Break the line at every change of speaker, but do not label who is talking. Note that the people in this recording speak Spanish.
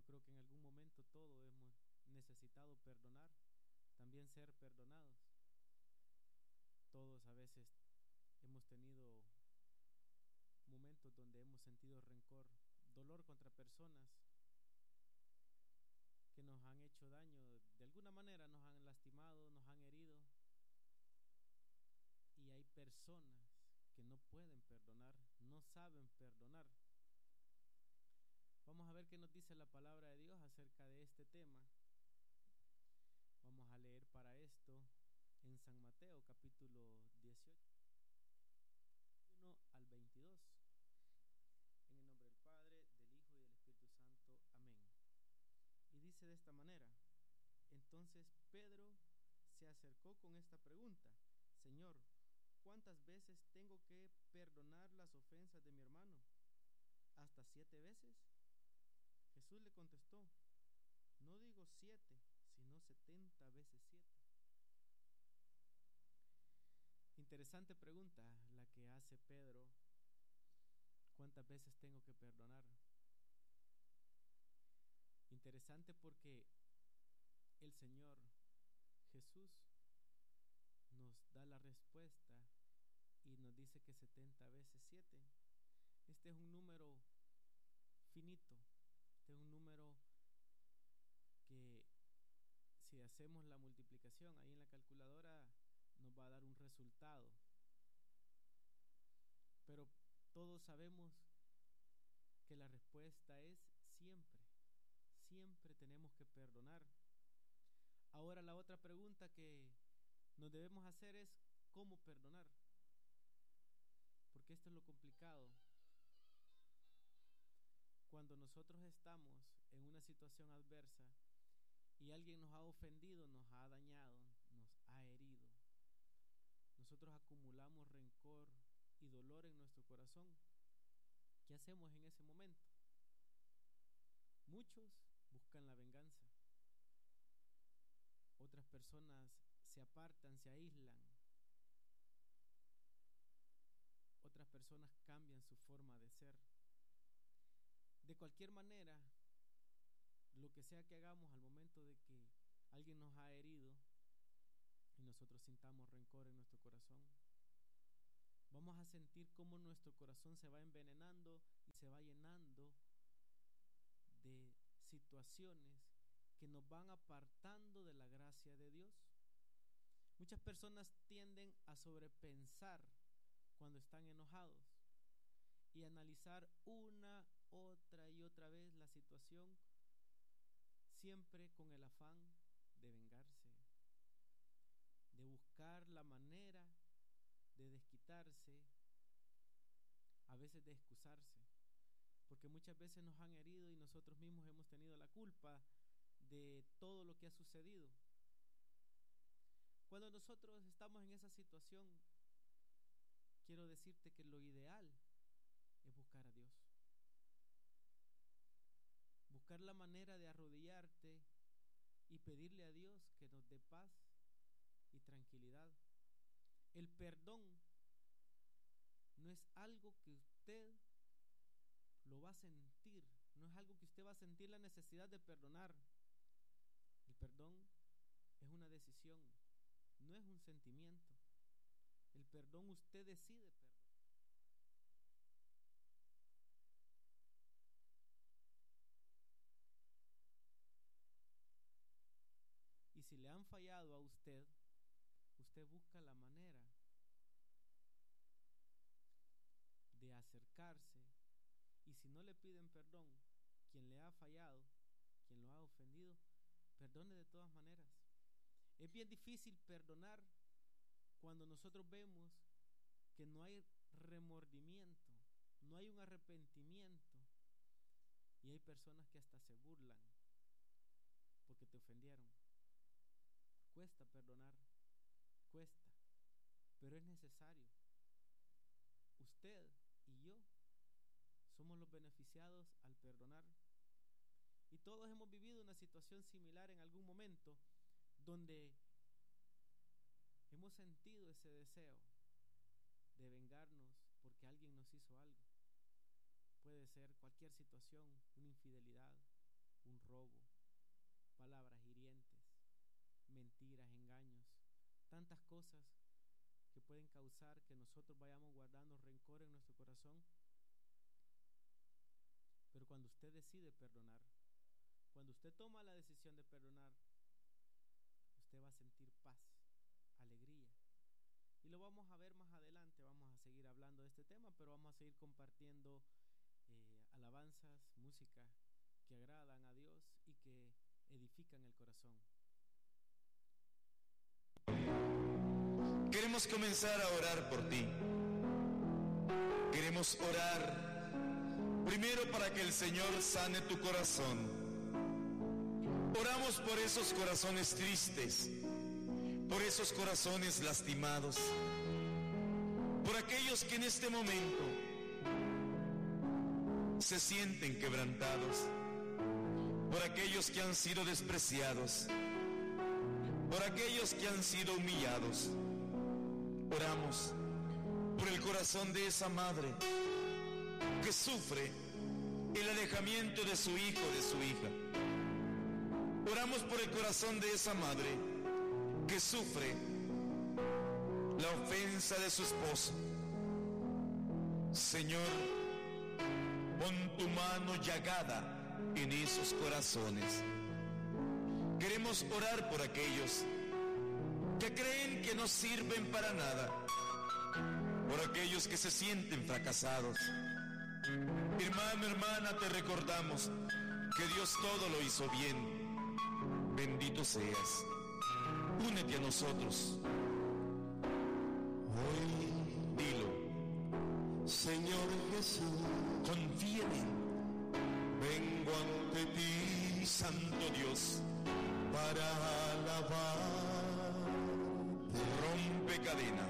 Yo creo que en algún momento todos hemos necesitado perdonar, también ser perdonados. Todos a veces hemos tenido momentos donde hemos sentido rencor, dolor contra personas que nos han hecho daño, de alguna manera nos han lastimado, nos han herido. Y hay personas que no pueden perdonar, no saben perdonar. Vamos a ver qué nos dice la palabra de Dios acerca de este tema. Vamos a leer para esto en San Mateo capítulo 18, 1 al 22. En el nombre del Padre, del Hijo y del Espíritu Santo. Amén. Y dice de esta manera: entonces Pedro se acercó con esta pregunta: Señor, ¿cuántas veces tengo que perdonar las ofensas de mi hermano? ¿Hasta 7 veces? Jesús le contestó: no digo 7, sino 70 veces 7. Interesante pregunta la que hace Pedro: ¿cuántas veces tengo que perdonar? Interesante porque el Señor Jesús nos da la respuesta y nos dice que 70 veces 7. Este es un número finito, este es un número que, si hacemos la multiplicación ahí en la calculadora, nos va a dar un resultado. Pero todos sabemos que la respuesta es siempre. Siempre tenemos que perdonar. Ahora la otra pregunta que nos debemos hacer es: ¿cómo perdonar? Porque esto es lo complicado. Cuando nosotros estamos en una situación adversa y alguien nos ha ofendido, nos ha dañado, nos ha herido, nosotros acumulamos rencor y dolor en nuestro corazón. ¿Qué hacemos en ese momento? Muchos buscan la venganza. Otras personas se apartan, se aíslan. Otras personas cambian su forma de ser. De cualquier manera, lo que sea que hagamos al momento de que alguien nos ha herido y nosotros sintamos rencor en nuestro corazón, vamos a sentir cómo nuestro corazón se va envenenando y se va llenando de situaciones que nos van apartando de la gracia de Dios. Muchas personas tienden a sobrepensar cuando están enojados y analizar una, otra y otra vez la situación, siempre con el afán de vengarse, de buscar la manera de desquitarse, a veces de excusarse, porque muchas veces nos han herido y nosotros mismos hemos tenido la culpa de todo lo que ha sucedido. Cuando nosotros estamos en esa situación, quiero decirte que lo ideal es buscar a Dios, buscar la manera de arrodillarte y pedirle a Dios que nos dé paz y tranquilidad. El perdón no es algo que usted lo va a sentir, no es algo que usted va a sentir la necesidad de perdonar. El perdón es una decisión, no es un sentimiento. El perdón, usted decide perdonar. Y si le han fallado a usted, usted busca la manera de acercarse. Y si no le piden perdón, quien le ha fallado, quien lo ha ofendido, perdone de todas maneras. Es bien difícil perdonar cuando nosotros vemos que no hay remordimiento, no hay un arrepentimiento, y hay personas que hasta se burlan porque te ofendieron. Cuesta perdonar, cuesta, pero es necesario. Usted y yo somos los beneficiados al perdonar. Y todos hemos vivido una situación similar en algún momento, donde hemos sentido ese deseo de vengarnos porque alguien nos hizo algo. Puede ser cualquier situación, una infidelidad, un robo, palabras hirientes, mentiras, engaños, tantas cosas que pueden causar que nosotros vayamos guardando rencor en nuestro corazón. Pero cuando usted decide perdonar, cuando usted toma la decisión de perdonar, usted va a sentir paz, alegría. Y lo vamos a ver más adelante, vamos a seguir hablando de este tema, pero vamos a seguir compartiendo alabanzas, música que agradan a Dios y que edifican el corazón.
Queremos comenzar a orar por ti. Queremos orar primero para que el Señor sane tu corazón. Oramos por esos corazones tristes, por esos corazones lastimados, por aquellos que en este momento se sienten quebrantados, por aquellos que han sido despreciados, por aquellos que han sido humillados. Oramos por el corazón de esa madre que sufre el alejamiento de su hijo, de su hija. Oramos por el corazón de esa madre que sufre la ofensa de su esposo. Señor, pon tu mano llagada en esos corazones. Queremos orar por aquellos que creen que no sirven para nada, por aquellos que se sienten fracasados. Hermano, hermana, te recordamos que Dios todo lo hizo bien. Bendito seas. Únete a nosotros. Hoy dilo: Señor Jesús, confía en mí. Vengo ante ti, Santo Dios, para alabar. Rompe cadenas,